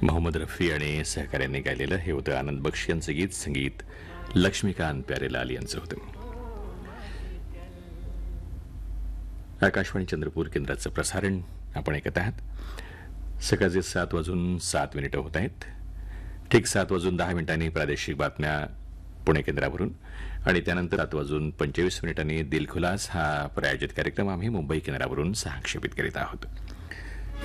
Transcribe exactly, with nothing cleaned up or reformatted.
मोहम्मद रफी आणि सहकाऱ्यांनी गायलेलं हे होतं आनंद बक्ष यांचं गीत. संगीत लक्ष्मीकांत प्यारेलाल यांचं होतं. आकाशवाणी चंद्रपूर केंद्राचं प्रसारण आपण ऐकत आहात. सकाळचे सात वाजून सात मिनिटं होत आहेत. ठीक सात वाजून दहा मिनिटांनी प्रादेशिक बातम्या पुणे केंद्रावरून आणि त्यानंतर सात वाजून पंचवीस मिनिटांनी दिलखुलास हा प्रायोजित कार्यक्रम आम्ही मुंबई केंद्रावरून सहक्षेपित करीत आहोत.